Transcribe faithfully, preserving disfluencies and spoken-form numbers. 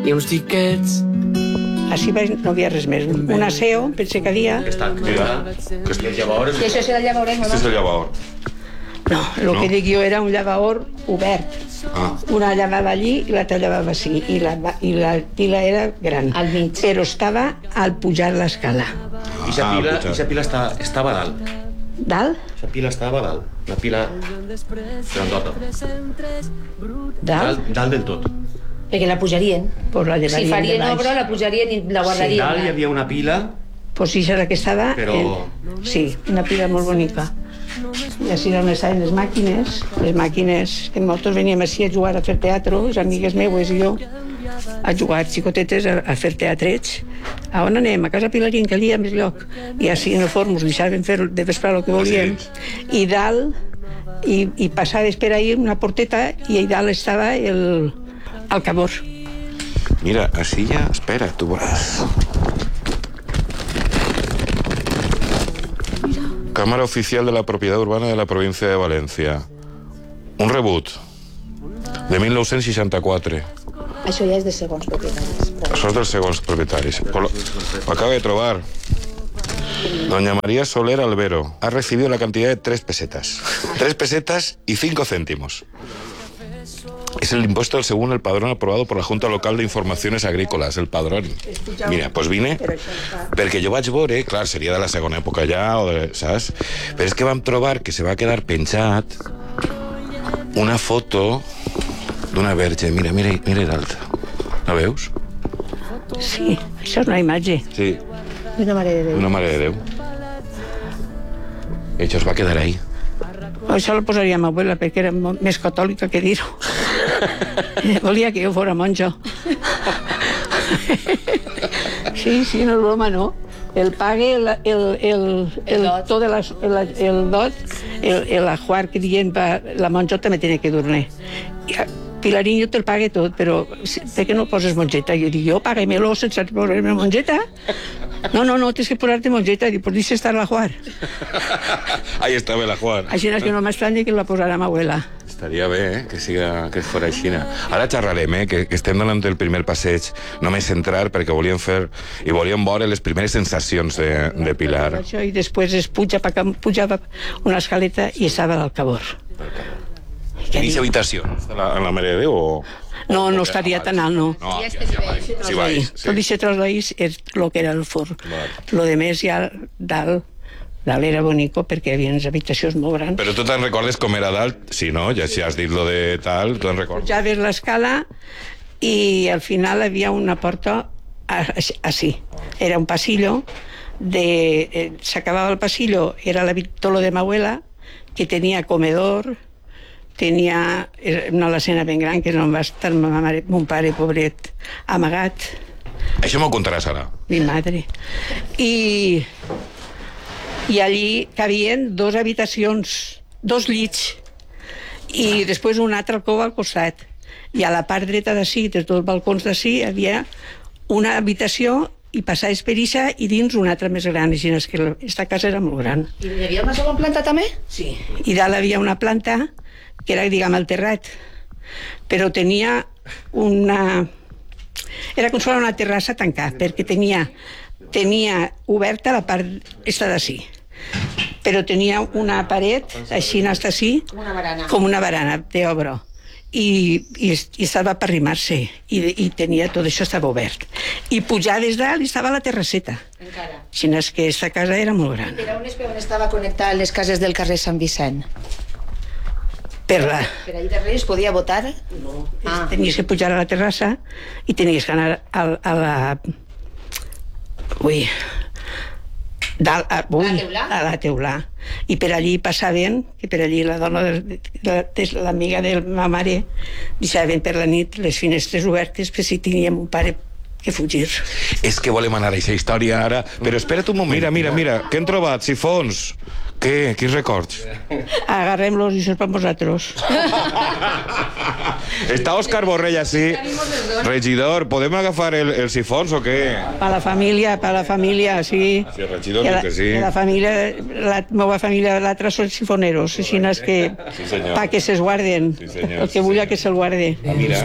i uns tiquets. Així vaig, no havia res més. Un aseo, pensé que havia... Està, mira, que és llavors... I això serà el llavaor, Este és el llavor. No, el No? que dic jo era un llavaor obert. Ah. Una llavava allí i l'altra llavava així. I la, i la pila era gran. Al mig. Però estava al pujar l'escala. I sa Ah, pila, puta. i sa pila està, estava a dalt. Dalt? Sa pila estava a dalt. La pila grandota. Dalt? Dalt, dalt del tot. perquè la pujarien. Pues la Si llevarien de farien baix. obra, la pujarien i la guardarien. Dalt hi havia una pila, Pues sí, serà que estava... Però- En... Sí, una pila molt bonica. I així on estaven les màquines, les màquines que nosaltres veníem així a jugar a fer teatre, les amigues meues i jo, a jugar xicotetes a, a fer teatrets. A on anem? A casa Pilarí, en calia més lloc. I així en el forn ens deixaven fer de vesprada el que volíem. I dalt, i, i passaves per ahí una porteta i allà dalt estava el, el cabor. Mira, así ya, espera, tú verás. Cámara Oficial de la Propiedad Urbana de la Provincia de Valencia. Un rebut de mil nou-cents seixanta-quatre. Això ja és de segons propietaris. Això és dels segons propietaris. Lo, lo acabo de trobar. Doña María Soler Albero ha recibido la cantidad de tres pesetas. Tres pesetas y cinco céntimos. Es el impuesto del según el padrón aprobado por la Junta Local de Informaciones Agrícolas, el padrón. Mira, pues vine, perquè jo vaig veure, clar, seria de la segona època ja, o de, saps? Però és que vam trobar que se va quedar penjat una foto d'una verge. Mira, mira, mira l'altra. La veus? Sí, això és una imatge. Sí, Una mare de Déu. una mare de Déu. I això es va quedar ahí. Això lo posaria a ma abuela perquè era mo- més catòlica que dir-ho. Volia que jo fora monjo. Sí, sí, no és broma, no. El pague, el, el, el, el, tot de la, el, el dot, el, el ajuar que dient va, la monjota me tiene que dormir. Pilarín, jo te'l pague tot, però per què no poses monjeta? Jo dic, jo pague-me-lo sense posar-me monjeta. No, no, no, tens que posar-te monjeta. Dic, pues deixa estar l'ajuar. Ahí estava la Juan. Així és que no m'estranya que la posarà ma abuela. Estaria bé, eh? Que, siga, que fora així. Ara xerrarem, eh? Que, que estem donant el primer passeig, només entrar perquè volíem fer i volíem veure les primeres sensacions de, de Pilar. Això, i després es puja, pa, pujava una escaleta i estava al cabor. Tenéis habitació? En la, en la Mare de Déu o...? No, no estaria tan alt, no. No, aquí, aquí, aquí. Sí, vais, Tot sí. això traslladís és el que era el forn. Vale. Lo de més ja dalt, dalt era bonico perquè hi havia unes habitacions molt grans. Però tu te'n recordes com era dalt? Sí, no? Ja si has dit lo de tal, tu te'n recordes? Ja ves l'escala i al final hi havia una porta així. Era un passillo, de, eh, s'acabava el passillo, era la vitolo de ma abuela, que tenia comedor, tenia una alacena ben gran que no va estar ma mare, mon pare, pobret, amagat, Això m'ho contaràs ara. mi madre. I, i allí cabien dos habitacions, dos llits, i després un altre alcova al costat. I a la part dreta d'ací, des dels balcons d'ací, hi havia una habitació i passaves per ixa i dins una altra més gran, així és que aquesta casa era molt gran. I hi havia una segona planta també? Sí. I dalt hi havia una planta que era, diguem, el terrat, però tenia una... Era com si fos una terrassa tancada, perquè tenia, tenia oberta la part esta d'ací, però tenia una paret, així hasta així, Una barana. com una barana d'obra. I, i, i estava per arrimar-se i, i tenia tot això estava obert i pujar des dalt i estava a la terrasseta. Encara. Així és que aquesta casa era molt gran. Per on, és, per on estava connectada les cases del carrer Sant Vicent? Per la... Per allà darrere es podia votar? No, Ah. tenies que pujar a la terrassa i tenies que anar a, a la... Ui... Dalt, a, ui, A la teulà? a la teulà. I per allí passaven, que per allí la dona de, de, de l'amiga de ma mare deixaven per la nit les finestres obertes per si teníem un pare que fugir. És que volem anar a aquesta història ara, però espera't un moment. Mira, mira, mira, què hem trobat? Sifons. Què? Quins records? Agarrem-los i això és per vosaltres. Està Òscar Borrell així. Regidor, podem agafar el, el sifons o què? Per la família, per la família, sí. Sí, regidor, Que la, que sí. que la família, la meva família, l'altra són sifoneros, així és que Sí, senyor. pa que se'ls guarden. Sí, senyor, El que sí, vull senyor. que se'l guarde. Mira.